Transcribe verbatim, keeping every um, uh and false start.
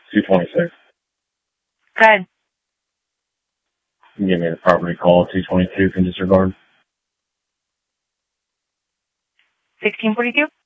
two twenty-six. Good. You can give me the property call, two twenty-two, can disregard. sixteen forty-two?